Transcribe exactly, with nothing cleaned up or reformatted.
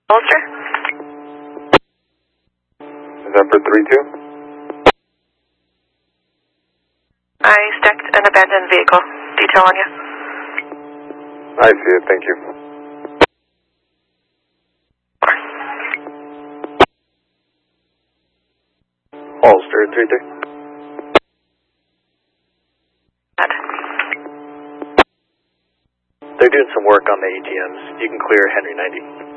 Holster? November three two. I stacked an abandoned vehicle. Detail on you. I see it, thank you. Holster three three. They're doing some work on the A T Ms. You can clear Henry ninety.